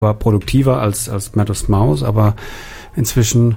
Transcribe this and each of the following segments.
war produktiver als Modest Mouse, aber inzwischen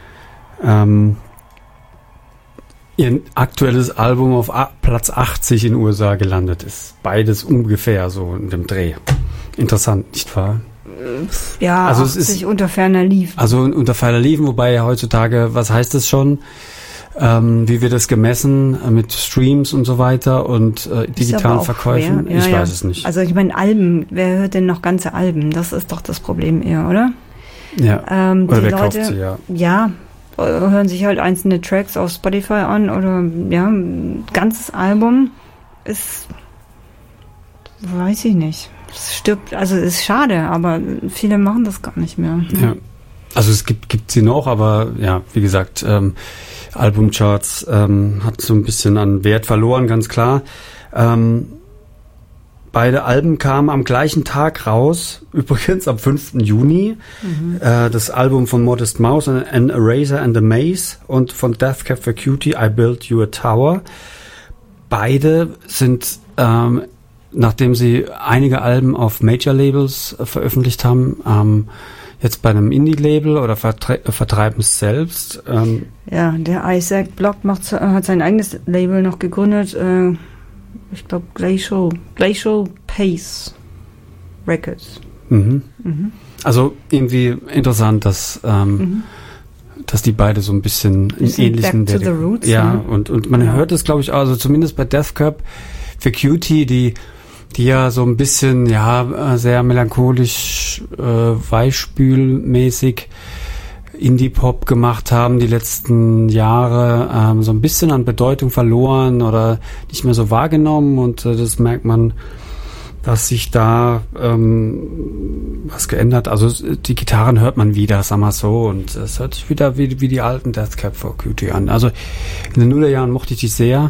ihr aktuelles Album auf Platz 80 in den USA gelandet ist. Beides ungefähr so in dem Dreh. Interessant, nicht wahr? Ja, also 80 es ist unter ferner Liefen. Also unter ferner Liefen, wobei ja heutzutage, was heißt das schon? Wie wird das gemessen mit Streams und so weiter und digitalen Verkäufen? Ja, ich weiß es nicht. Also ich meine Alben, wer hört denn noch ganze Alben? Das ist doch das Problem eher, oder? Ja, oder wer Leute, kauft sie, ja. Ja, hören sich halt einzelne Tracks auf Spotify an oder ja, ein ganzes Album ist, weiß ich nicht. Es stirbt, also es ist schade, aber viele machen das gar nicht mehr. Ja. Also es gibt sie noch, aber ja, wie gesagt, Albumcharts hat so ein bisschen an Wert verloren, ganz klar. Beide Alben kamen am gleichen Tag raus, übrigens am 5. Juni. Das Album von Modest Mouse, An Eraser and a Maze, und von Death Cab for Cutie, I Built You a Tower. Beide sind, nachdem sie einige Alben auf Major-Labels veröffentlicht haben, jetzt bei einem Indie-Label oder vertreiben es selbst. Ja, der Isaac Block hat sein eigenes Label noch gegründet. Ich glaube Glacial Pace Records. Also irgendwie interessant, dass die beide so ein bisschen in ähnlichen Back to the Roots, ja, und man hört es, glaube ich, also zumindest bei Death Cab for Cutie, die ja so ein bisschen, ja, sehr melancholisch, weichspülmäßig Indie-Pop gemacht haben die letzten Jahre, so ein bisschen an Bedeutung verloren oder nicht mehr so wahrgenommen, und das merkt man, dass sich da was geändert. Also die Gitarren hört man wieder, sagen wir so, und es hört sich wieder wie die alten Death Cab for Cutie an. Also in den Nullerjahren mochte ich die sehr.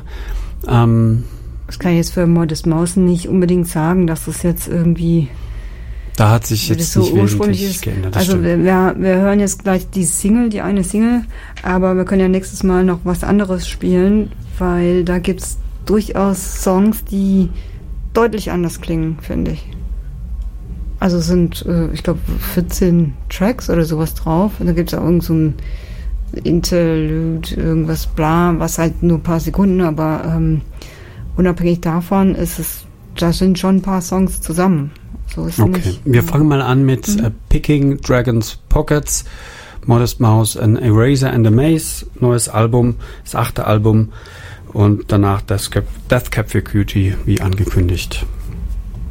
Das kann ich jetzt für Modest Mouse nicht unbedingt sagen, dass das jetzt irgendwie... Da hat sich jetzt so nicht ursprünglich geändert. Also wir hören jetzt gleich die eine Single, aber wir können ja nächstes Mal noch was anderes spielen, weil da gibt's durchaus Songs, die deutlich anders klingen, finde ich. Also sind, ich glaube, 14 Tracks oder sowas drauf, und da gibt's auch irgend so ein Interlude, irgendwas bla, was halt nur ein paar Sekunden, aber unabhängig davon da sind schon ein paar Songs zusammen. So ist okay, nicht, wir fangen mal an mit Picking Dragon's Pockets, Modest Mouse, An Eraser and a Maze, neues Album, das 8. Album, und danach Death Cab for Cutie, wie angekündigt.